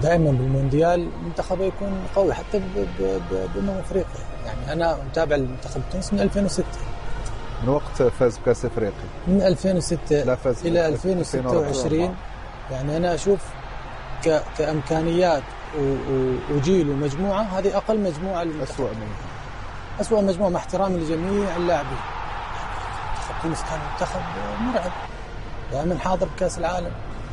دائما بالمونديال منتخبه يكون قوي حتى افريقيا. يعني انا متابع المنتخب التونسي من 2006، من وقت فاز بكاس افريقيا من 2006 الى 2026. يعني انا اشوف كامكانيات وجيل ومجموعه، هذه اقل مجموعه للمنتخب. اسوأ مجموعه، مع احترامي لجميع اللاعبين. منتخب تونس كان منتخب مرعب، دائما حاضر بكاس العالم،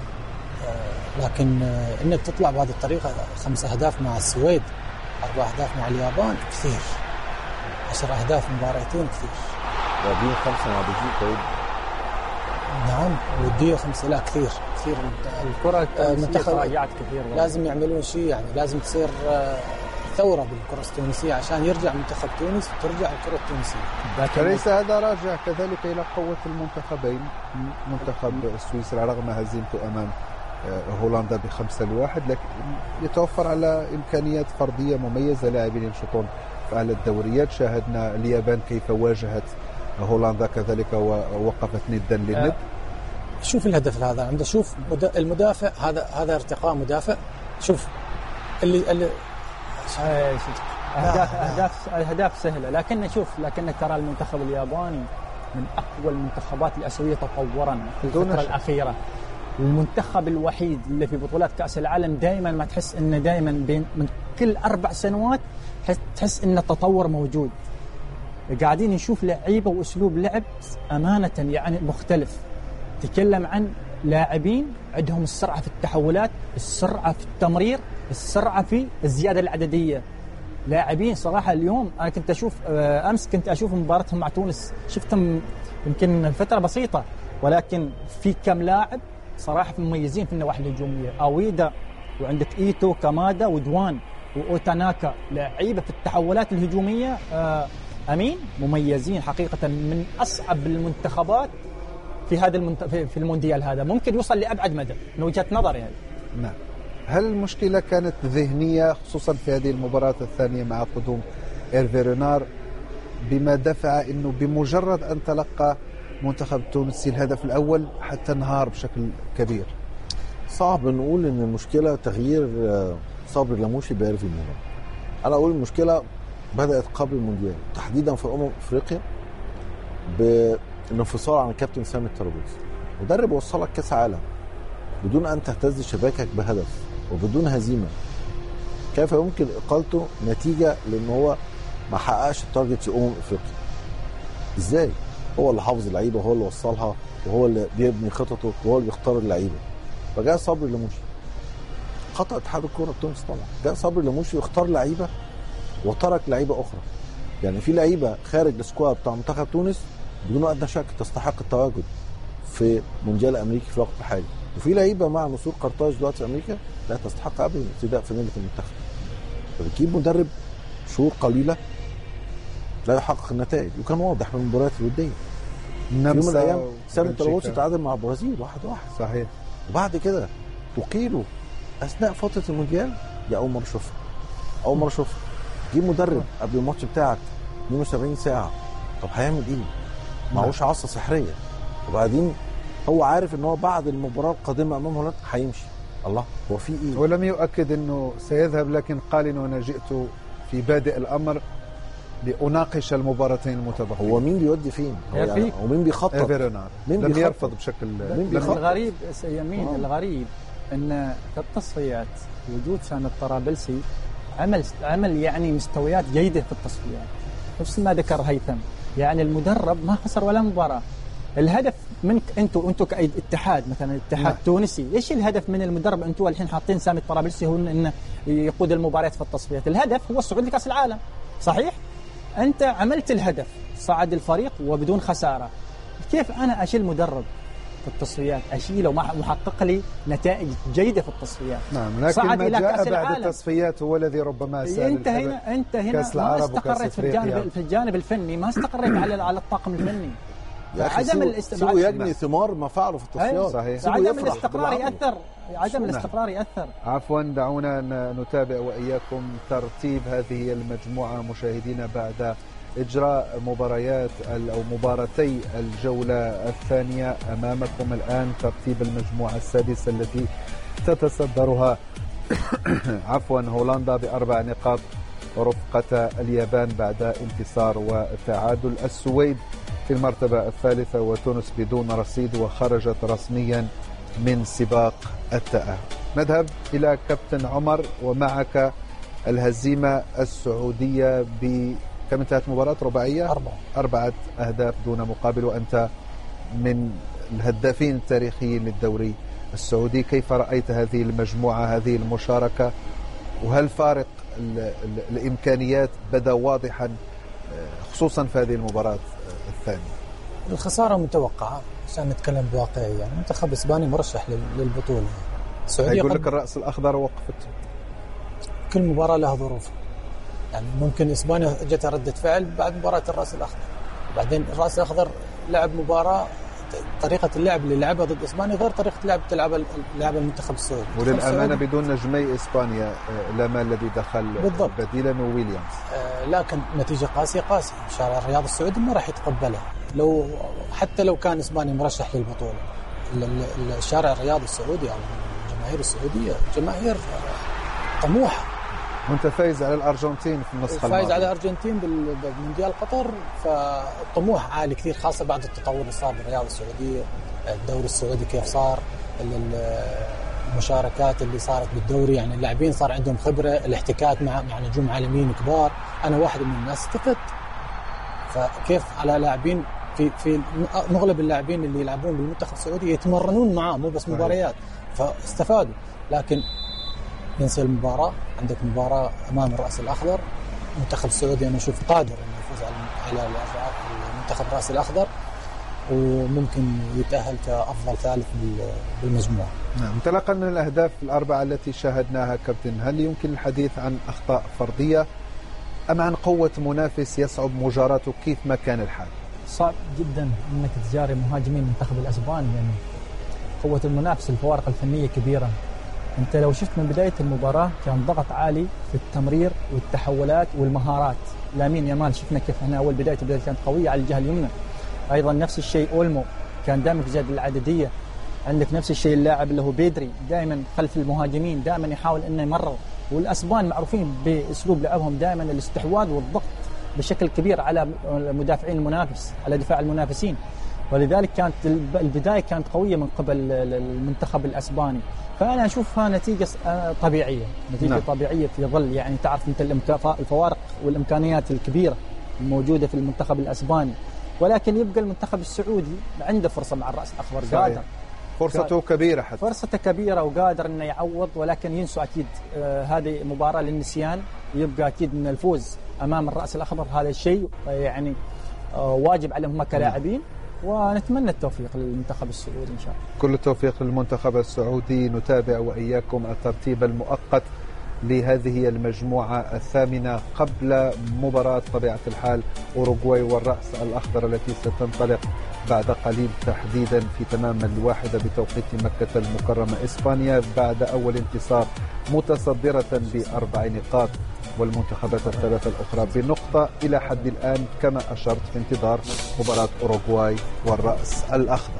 لكن انك تطلع بهذه الطريقه 5 أهداف مع السويد، 4 أهداف مع اليابان كثير، 10 أهداف مباراتين كثير. وديه 5 مع بلجيكا طيب. نعم وديه 5، لا كثير الكرة المنتخب تراجعت كثير، لازم يعملون شيء، يعني لازم تصير ثورة بالكرة التونسية عشان يرجع منتخب تونس وترجع الكرة التونسية. ليس هذا راجع كذلك إلى قوة المنتخبين، منتخب سويسرا رغم هزيمته أمام هولندا ب5-1، لكن يتوفر على إمكانيات فردية مميزة، لاعبين ينشطون في أعلى الدوريات. شاهدنا اليابان كيف واجهت هولندا كذلك ووقفت ندا للند. شوف الهدف هذا عنده، شوف المدافع هذا ارتقاء مدافع. شوف اللي أهداف سهلة، لكن ترى المنتخب الياباني من أقوى المنتخبات الآسيوية تطورا في الفترة الأخيرة. المنتخب الوحيد اللي في بطولات كأس العالم دائما ما تحس إنه دائما من كل 4 سنوات تحس إن التطور موجود. قاعدين نشوف لعيبة وأسلوب لعب أمانة يعني مختلف. تكلم عن لاعبين عندهم السرعة في التحولات، السرعة في التمرير، السرعة في الزيادة العددية. لاعبين صراحة اليوم أنا كنت أشوف أمس كنت أشوف مباراتهم مع تونس، شفتهم يمكن فترة بسيطة، ولكن في كم لاعب صراحة مميزين في النواحي الهجومية. أويدا، وعندك إيتو، كامادا، ودوان، وأوتاناكا، لعيبة في التحولات الهجومية أمين مميزين حقيقة، من أصعب المنتخبات في هذا في المونديال هذا، ممكن يوصل لأبعد مدى من وجهة نظري يعني. نعم. هل المشكلة كانت ذهنية خصوصا في هذه المباراة الثانية مع قدوم إيرفي رينار، بما دفع أنه بمجرد أن تلقى منتخب تونسي الهدف الأول حتى انهار بشكل كبير؟ صعب نقول أن المشكلة تغيير صبري لموشي بإيرفي رينار. أنا أقول المشكلة بدأت قبل المونديال، تحديدا في أفريقيا، بالانفصال عن الكابتن سامي الترابلسي. مدرب وصلك كاس عالم بدون أن تهتز شباكك بهدف وبدون هزيمة، كيف يمكن إقالته نتيجة لأنه هو ما حققش التارجت في أفريقيا؟ إزاي؟ هو اللي حافظ اللعيبة، وهو اللي وصلها، وهو اللي بيبني خططه، وهو اللي بيختار اللعيبة. فجاء صبري لموشي، خطأ اتحاد الكرة التونسي طبعا. جاء صبري لموشي واختار لعيبة وترك لعيبة أخرى. يعني في لعيبة خارج السكواد بتاع منتخب تونس بدون أدنى شك تستحق التواجد في مونديال أمريكي في الوقت الحالي، وفي لعيبة مع نصور قرطاج دلوقتي في أمريكا لا تستحق أبدا ابتداء في نادي المنتخب. فبتجيب مدرب شهور قليلة لا يحقق النتائج، وكان واضح من المباريات الودية. في يوم من الأيام سامي الترابلسي تعادل مع البرازيل 1-1. صحيح. وبعد كده تقيله أثناء فترة المونديال. دي أول مرة أشوفها. جيب مدرب قبل الماتش بتاعك 72 ساعة، طب هيعمل إيه؟ معهوش عصا سحرية. وبعدين هو عارف ان هو بعد المباراه القادمه امام هولندا هيمشي. الله، هو في ايه؟ ولم يؤكد انه سيذهب، لكن قال انه انا جئت في بادئ الامر لاناقش المباراتين المتبقية. هو مين بيودي فين؟ ومين بيخطط؟ لم يرفض بشكل الغريب يمين. الغريب ان في التصفيات وجود سامي الطرابلسي عمل يعني مستويات جيده في التصفيات، نفس ما ذكر هيثم. يعني المدرب ما خسر ولا مباراه. الهدف منك انتوا كاتحاد، مثلا اتحاد تونسي، ايش الهدف من المدرب؟ انتوا الحين حاطين سامي الطرابلسي هو انه يقود المباريات في التصفيات. الهدف هو الصعود لكاس العالم، صحيح؟ انت عملت الهدف، صعد الفريق وبدون خساره. كيف انا اشيل مدرب في التصفيات؟ اشيله ومحقق لي نتائج جيده في التصفيات. نعم، لكن ما جاء بعد التصفيات هو الذي ربما سال. انت هنا ما استقريت في الجانب الفني، ما استقريت على الطاقم الفني. عدم الاستقرار يجني ثمار ما فعله في التصفيات. صحيح. عدم الاستقرار يأثر. عفوا، دعونا نتابع وإياكم ترتيب هذه المجموعة مشاهدينا بعد إجراء مباريات أو مباراتي الجولة الثانية. أمامكم الآن ترتيب المجموعة السادسة التي تتصدرها عفوا هولندا ب4 نقاط رفقة اليابان بعد انتصار وتعادل. السويد في المرتبة الثالثة وتونس بدون رصيد وخرجت رسميا من سباق التأهل. نذهب إلى كابتن عمر، ومعك الهزيمة السعودية كم انتهت مباراة؟ رباعية 4 أهداف دون مقابل، وأنت من الهدافين التاريخيين للدوري السعودي. كيف رأيت هذه المجموعة، هذه المشاركة، وهل فارق الإمكانيات بدا واضحا خصوصا في هذه المباراة الثانية؟ الخسارة متوقعة عشان نتكلم بواقعية، يعني منتخب إسباني مرشح للبطولة. السعودية يقول لك الرأس الأخضر وقفت. كل مباراة لها ظروف، يعني ممكن إسبانيا جت ردة فعل بعد مباراة الرأس الأخضر، بعدين الرأس الأخضر لعب مباراة طريقة اللعب اللي لعبها ضد إسبانيا غير طريقة لعب تلعب المنتخب السعودي. وللأمانة بدون نجمي إسبانيا لاما الذي دخل بالضبط بديلا وويليامز، لكن نتيجة قاسية. شارع الرياض السعودي ما راح يتقبلها، حتى لو كان إسبانيا مرشح للبطولة. الشارع الرياضي السعودي أو الجماهير السعودية جماهير طموحة. وانت فايز على الأرجنتين في النسخة الماضية، فايز على الأرجنتين بالمونديال قطر، فالطموح عالي كثير، خاصة بعد التطور اللي صار بالرياضة السعودية، الدوري السعودي كيف صار، المشاركات اللي صارت بالدوري، يعني اللاعبين صار عندهم خبرة، الاحتكاك مع نجوم عالميين كبار. أنا واحد من الناس استفدت، فكيف على لاعبين في مغلب اللاعبين اللي يلعبون بالمنتخب السعودي يتمرنون معاه مو بس مباريات، فاستفادوا. لكن ينسى المباراة، عندك مباراة أمام الرأس الأخضر، المنتخب السعودي أنا أشوف قادر أنه يفوز على المنتخب الرأس الأخضر، وممكن يتأهل كأفضل ثالث بالمجموعة. نعم. انطلاقا من الأهداف الأربعة التي شاهدناها كابتن، هل يمكن الحديث عن أخطاء فردية أم عن قوة منافس يصعب مجاراته كيف ما كان الحال؟ صعب جدا أنك تجاري مهاجمين المنتخب الأسباني، يعني قوة المنافس، الفوارق الفنية كبيرة. أنت لو شفت من بداية المباراة كان ضغط عالي في التمرير والتحولات والمهارات. لامين يامال شفنا كيف هنا أول بداية كانت قوية على الجهة اليمنى. أيضا نفس الشيء أولمو كان دائما في زيادة العددية. عندك نفس الشيء اللاعب اللي هو بيدري دائما خلف المهاجمين، دائما يحاول إنه يمرر. والأسبان معروفين بأسلوب لعبهم دائما الاستحواذ والضغط بشكل كبير على مدافعين المنافس، على دفاع المنافسين، ولذلك كانت البداية كانت قوية من قبل المنتخب الأسباني. فأنا أشوفها نتيجة طبيعية، نتيجة طبيعية في ظل يعني تعرف أنت الفوارق والإمكانيات الكبيرة الموجودة في المنتخب الأسباني. ولكن يبقى المنتخب السعودي عنده فرصة مع الرأس الأخضر، قادر، فرصته كبيرة، حتى فرصته كبيرة وقادر إنه يعوض. ولكن ينسوا أكيد هذه مباراة للنسيان، يبقى أكيد إن الفوز أمام الرأس الأخضر هذا الشيء يعني واجب عليهم كلاعبين، ونتمنى التوفيق للمنتخب السعودي إن شاء الله. كل التوفيق للمنتخب السعودي. نتابع وإياكم الترتيب المؤقت لهذه المجموعة الثامنة قبل مباراة طبيعة الحال أوروغواي والرأس الأخضر التي ستنطلق بعد قليل، تحديدا في تمام 1 بتوقيت مكة المكرمة. إسبانيا بعد أول انتصار متصدرة ب4 نقاط، والمنتخبات الثلاثة الأخرى بنقطة إلى حد الآن كما أشرت، في انتظار مباراة أوروغواي والرأس الأخضر.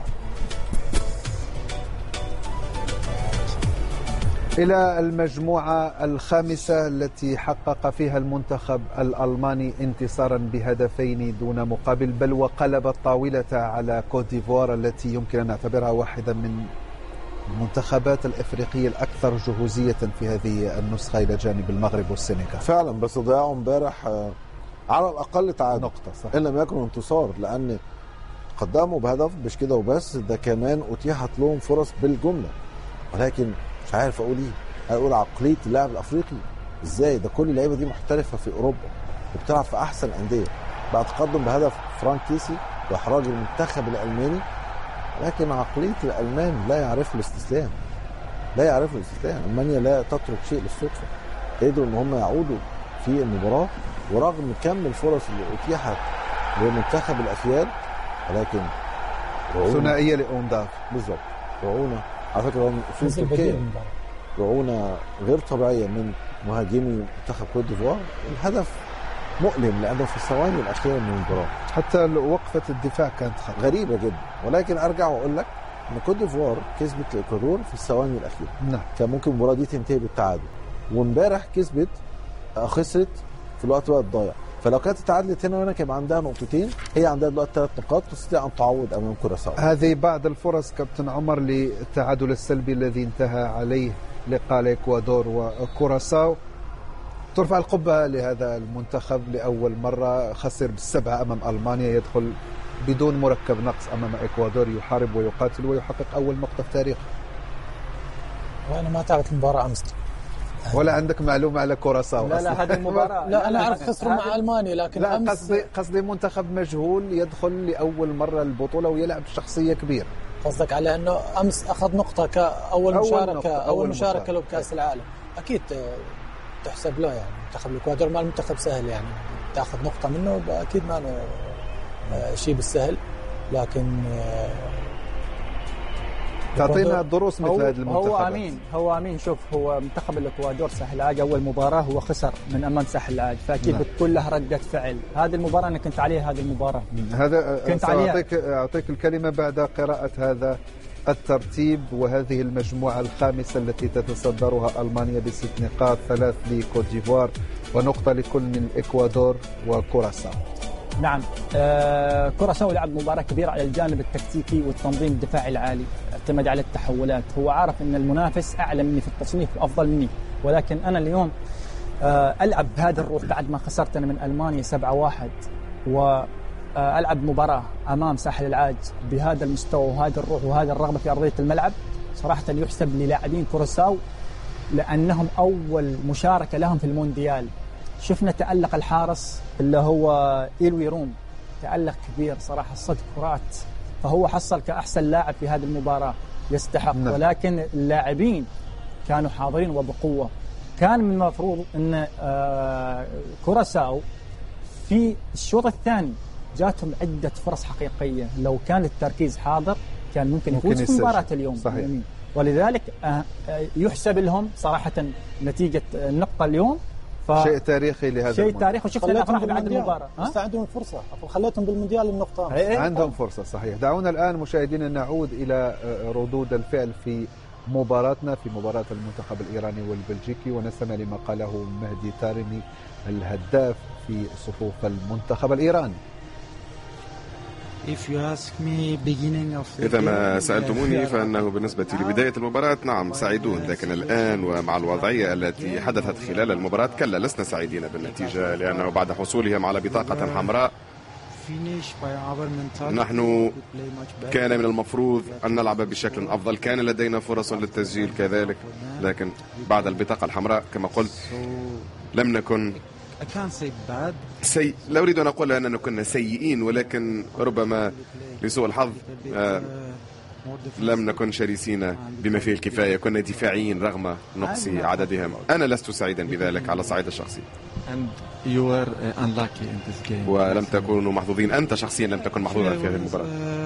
إلى المجموعة الخامسة التي حقق فيها المنتخب الألماني انتصارا بهدفين دون مقابل، بل وقلب الطاولة على كوت ديفوار التي يمكن أن نعتبرها واحدة من المنتخبات الإفريقية الأكثر جهوزية في هذه النسخة إلى جانب المغرب والسنغال. فعلا، بس ضياعوا امبارح على الأقل تعادل، نقطة صح، إن لم يكن انتصار، لأن قدموا بهدف مش كده وبس، ده كمان أتيحت لهم فرص بالجملة. ولكن مش عارف أقول إيه، أقول عقلية اللاعب الأفريقي إزاي؟ ده كل اللعيبة دي محترفة في أوروبا وبتلعب في أحسن أندية، بعد تقدم بهدف فرانك كيسي وإحراج المنتخب الألماني. لكن عقلية الألمان لا يعرف الاستسلام، لا يعرف الاستسلام. ألمانيا لا تترك شيء للصدفة، قدروا إن هم يعودوا في المباراة ورغم كم الفرص اللي أتيحت لمنتخب الأفيال. ولكن ثنائية لأونداف بالضبط، رعونة على فكرة هو من أصول تركيا، رعونة غير طبيعية من مهاجمي منتخب كوت ديفوار. الهدف مؤلم لأنه في الثواني الأخيرة من المباراة، حتى وقفة الدفاع كانت غريبة جدا. ولكن أرجع وأقول لك ان كوت ديفوار كسبت الاكوادور في الثواني الاخيره. نعم. كان ممكن المباراه دي تنتهي بالتعادل، وامبارح كسبت خسرت في الوقت الضايع. فلو كانت اتعادلت هنا وهنا كان عندها نقطتين، هي عندها دلوقتي 3 نقاط تستطيع ان تعوض امام كوراساو. هذه بعض الفرص كابتن عمر للتعادل السلبي الذي انتهى عليه لقاء الاكوادور وكوراساو. ترفع القبعة لهذا المنتخب، لأول مرة خسر بالسبعة أمام ألمانيا، يدخل بدون مركب نقص أمام إكوادور، يحارب ويقاتل ويحقق أول نقطة في تاريخه. وأنا ما تابعت المباراة أمس. ولا عندك معلومة على كوراساو؟ لا هذه المباراة لا أنا أعرف خسروا مع ألمانيا، لكن لا أمس قصدي منتخب مجهول يدخل لأول مرة البطولة ويلعب شخصية كبيرة. قصدك على أنه أمس أخذ نقطة كأول مشاركة أول مشاركة له بكأس العالم، أكيد تحسب له. يعني منتخب الإكوادور ما المنتخب سهل، يعني تأخذ نقطة منه أكيد ما شيء بالسهل، لكن تعطينا دروس مثل هذه المنتخبات. هو امين شوف، هو منتخب الاكوادور ساحل العاج اول مباراه هو خسر من امام ساحل العاج، فاكيد بتكون له رده فعل. هذه المباراه انا كنت عليها، هذه المباراه هذا كنت اعطيك الكلمه بعد قراءه هذا الترتيب وهذه المجموعه الخامسه التي تتصدرها المانيا ب6 نقاط، 3 لكوت ديفوار ونقطه لكل من الاكوادور وكوراساو. نعم. كوراساو لعب مباراة كبيرة على الجانب التكتيكي والتنظيم الدفاعي العالي، اعتمد على التحولات. هو عارف أن المنافس أعلى مني في التصنيف وأفضل مني، ولكن أنا اليوم ألعب بهذا الروح بعد ما خسرت أنا من ألمانيا 7-1، وألعب مباراة أمام ساحل العاج بهذا المستوى وهذا الروح وهذا الرغبة في أرضية الملعب. صراحة يحسب للاعبين كوراساو لأنهم أول مشاركة لهم في المونديال. شفنا تألق الحارس اللي هو إيلوي روم، تألق كبير صراحة، صد كرات، فهو حصل كأحسن لاعب في هذه المباراة، يستحق. ولكن اللاعبين كانوا حاضرين وبقوة. كان من المفروض أن كوراساو في الشوط الثاني جاتهم عدة فرص حقيقية، لو كان التركيز حاضر كان ممكن يفوز في مباراة اليوم. صحيح. ولذلك يحسب لهم صراحة نتيجة النقطة اليوم، شيء تاريخي لهذا شيء تاريخي. وشفنا الافراح بعد المباراه، عندهم فرصه، خليتهم بالمونديال النقطه. عندهم فرصه صحيح. دعونا الان مشاهدينا نعود الى ردود الفعل في مباراتنا، في مباراه المنتخب الايراني والبلجيكي، ونستمع لما قاله مهدي تارمي الهداف في صفوف المنتخب الايراني. إذا ما سألتموني فإنه بالنسبة لبداية المباراة نعم سعيدون، لكن الآن ومع الوضعية التي حدثت خلال المباراة كلا لسنا سعيدين بالنتيجة، لأنه بعد حصولهم على بطاقة حمراء نحن كان من المفروض أن نلعب بشكل أفضل، كان لدينا فرص للتسجيل كذلك، لكن بعد البطاقة الحمراء كما قلت لم نكن لا أريد أن أقول أننا كنا سيئين، ولكن ربما لسوء الحظ لم نكن شرسين بما فيه الكفاية، كنا دفاعيين رغم نقص عددهم. أنا لست سعيدا بذلك على الصعيد الشخصي. ولم تكونوا محظوظين، أنت شخصيا لم تكن محظوظا في هذه المباراة.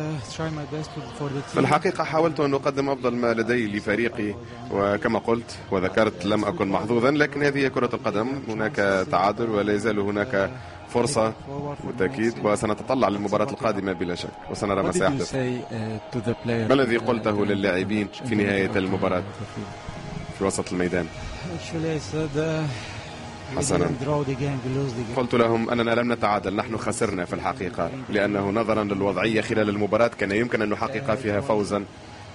في الحقيقة حاولت أن أقدم أفضل ما لدي لفريقي، وكما قلت وذكرت لم أكن محظوظا، لكن هذه كرة القدم، هناك تعادل ولا يزال هناك فرصة بالتأكيد، وسنتطلع للمباراة القادمة بلا شك وسنرى ما سيحدث. ما الذي قلته للاعبين في نهاية المباراة في وسط الميدان؟ حسنا، قلت لهم أننا لم نتعادل، نحن خسرنا في الحقيقة، لأنه نظرا للوضعية خلال المباراة كان يمكن أن نحقق فيها فوزا،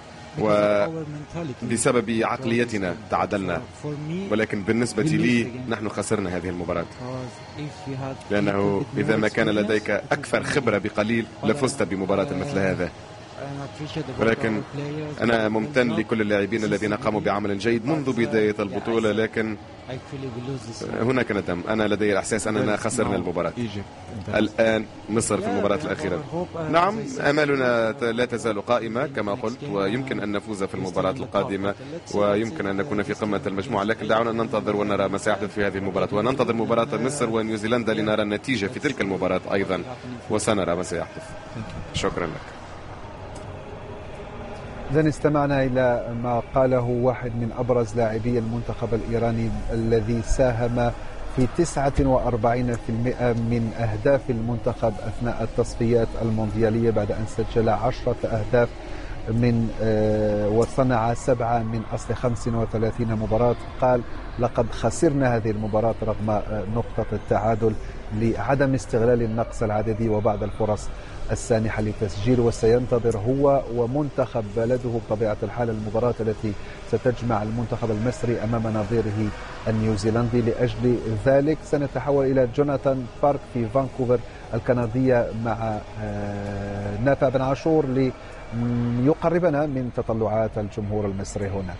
وبسبب عقليتنا تعادلنا، ولكن بالنسبة لي نحن خسرنا هذه المباراة، لأنه إذا ما كان لديك أكثر خبرة بقليل لفزت بمباراة مثل هذا. ولكن أنا ممتن لكل اللاعبين الذين قاموا بعمل جيد منذ بداية البطولة، لكن هناك ندم. أنا لدي الإحساس أننا خسرنا المباراة. الآن مصر في المباراة الأخيرة، نعم أمالنا لا تزال قائمة كما قلت، ويمكن أن نفوز في المباراة القادمة، ويمكن أن نكون في قمة المجموعة، لكن دعونا ننتظر ونرى ما سيحدث في هذه المباراة، وننتظر مباراة مصر ونيوزيلندا لنرى النتيجة في تلك المباراة أيضا، وسنرى ما سيحدث. شكرا لك. إذن استمعنا إلى ما قاله واحد من أبرز لاعبي المنتخب الإيراني الذي ساهم في 49% من أهداف المنتخب أثناء التصفيات المونديالية بعد أن سجل 10 أهداف وصنع 7 من أصل 35 مباراة. قال لقد خسرنا هذه المباراة رغم نقطة التعادل لعدم استغلال النقص العددي وبعض الفرص السانحة للتسجيل، وسينتظر هو ومنتخب بلده بطبيعة الحال المباراة التي ستجمع المنتخب المصري أمام نظيره النيوزيلندي. لأجل ذلك سنتحول إلى جوناثان بارك في فانكوفر الكندية مع نافع بن عاشور ليقربنا من تطلعات الجمهور المصري هناك.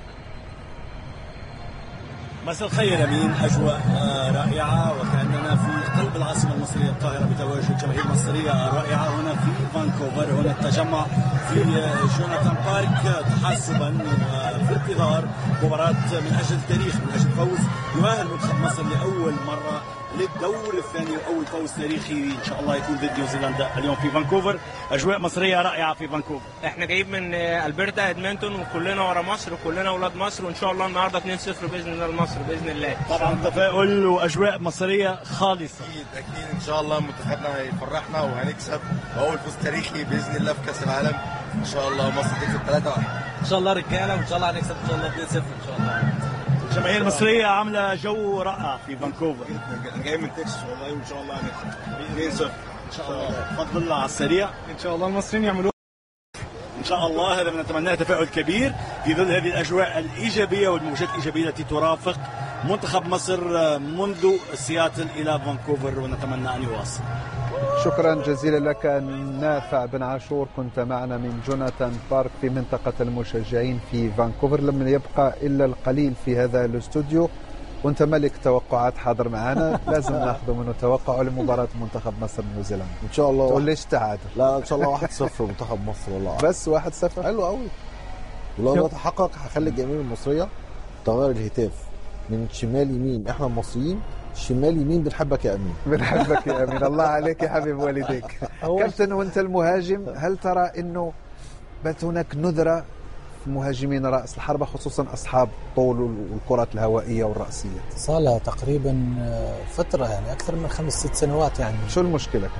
مساء الخير أمين، أجواء رائعة وكأننا في قلب العاصمة المصرية القاهرة بتواجد جماهير مصرية رائعة هنا في فانكوفر. هنا التجمع في جوناثان بارك تحسبا في انتظار مباراة من أجل التاريخ، من أجل فوز يؤهل منتخب مصر لأول مرة للدور الثاني وأول فوز تاريخي إن شاء الله يكون ضد نيوزيلندا اليوم في فانكوفر. أجواء مصرية رائعة في فانكوفر. احنا جايين من البرتا ادمنتون وكلنا ورا مصر وكلنا اولاد مصر، وان شاء الله النهارده 2-0 باذن الله لمصر باذن الله. طبعا تفاؤل واجواء مصريه خالصه. اكيد ان شاء الله منتخبنا هيفرحنا وهنكسب اول فوز تاريخي باذن الله في كاس العالم. ان شاء الله مصر تكسب 3-1 ان شاء الله رجاله، وان شاء الله هنكسب ان شاء الله 2-0 ان شاء الله. الجماهير المصريه عامله جو رائع في فانكوفر. انا جاي من تكساس والله، وان شاء الله هنكسب 2-0 ان شاء الله. تفضل الله على السريع. ان شاء الله المصريين يعملوا ان شاء الله، هذا بنتمناه تفاؤل كبير في ظل هذه الاجواء الايجابيه والموجات الايجابيه التي ترافق منتخب مصر منذ سياتل الى فانكوفر، ونتمنى ان يواصل. شكرا جزيلا لك نافع بن عاشور، كنت معنا من جوناثان بارك في منطقة المشجعين في فانكوفر. لم يبقى إلا القليل في هذا الاستوديو، وانت ملك توقعات حاضر معنا، لازم ناخذ منه توقع لمباراة منتخب مصر نيوزيلندا ان شاء الله. تقول ليش تعادل؟ لا ان شاء الله 1-0 منتخب مصر والله. بس 1-0 حلو قوي، ولو ده تحقق هخلي الجماهير المصريه تغير الهتاف من شمال يمين. احنا المصريين شمال يمين بنحبك يا امين. بنحبك يا امين، الله عليك يا حبيب والديك. كابتن وانت المهاجم، هل ترى انه بات هناك نذرة في مهاجمين رأس الحربة خصوصا اصحاب طول والكرات الهوائية والرأسية؟ صار لها تقريبا فترة، يعني اكثر من 5-6 سنوات. يعني شو المشكلة؟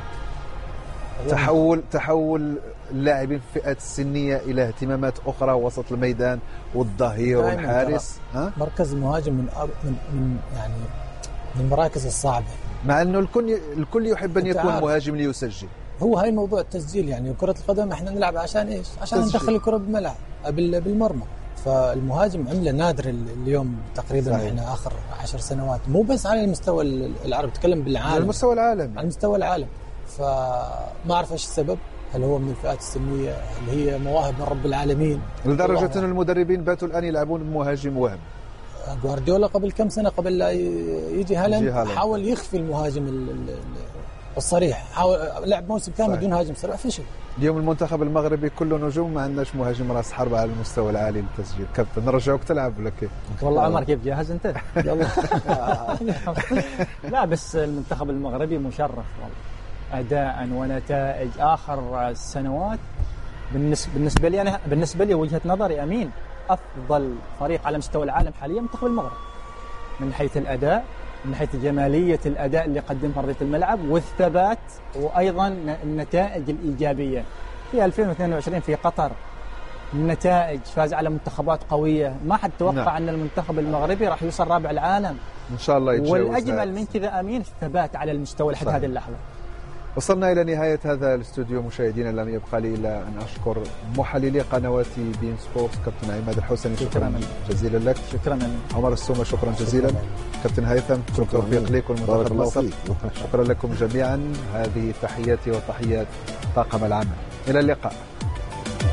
تحول اللاعبين في الفئات السنية إلى اهتمامات أخرى وسط الميدان والظهير والحارس. مركز المهاجم من يعني من المراكز الصعبة، مع أنه الكل يحب أن يكون مهاجم ليسجل. هو هاي موضوع التسجيل، يعني كرة القدم احنا نلعب عشان ايش؟ عشان ندخل الكرة بالملعب بالمرمى. فالمهاجم عملة نادر اليوم تقريبا. صحيح. احنا آخر 10 سنوات مو بس على المستوى العربي، تكلم بالعالم، على المستوى العالمي، على مستوى العالم. فما أعرف إيش السبب، هل هو من الفئات السنية اللي هي مواهب من رب العالمين، لدرجة أن المدربين باتوا الآن يلعبون مهاجم وهم. غوارديولا قبل كم سنة قبل لا يجي هالاند حاول يخفي المهاجم الصريح، حاول لعب موسم كامل بدون هاجم صريح، فشل. اليوم المنتخب المغربي كله نجوم، ما عندناش مهاجم راس حربة على المستوى العالي للتسجيل. كابتن نرجعوك تلعب ولا كيف؟ والله عمر كيف جاهز انت؟ يلا. لا بس المنتخب المغربي مشرف والله اداء ونتائج اخر السنوات. بالنسبه لي وجهه نظري امين، افضل فريق على مستوى العالم حاليا منتخب المغرب، من حيث الاداء، من حيث جماليه الاداء اللي قدمها ارضيه الملعب والثبات، وايضا النتائج الايجابيه. في 2022 في قطر النتائج، فاز على منتخبات قويه، ما حد توقع ان المنتخب المغربي راح يوصل رابع العالم. ان شاء الله يتجاوز. والاجمل من كذا امين الثبات على المستوى لحد هذه اللحظه. وصلنا إلى نهاية هذا الاستوديو مشاهدينا، لم يبقى لي إلا أن أشكر محللي قنوات بين سبورت كابتن عماد الحسني، شكرا جزيلا لك. شكرا عمر السومة، شكرا جزيلا. كابتن هيثم، توفيق لكم والمنتخب المصري. شكرا لكم جميعا. هذه تحياتي وتحيات طاقم العمل، إلى اللقاء.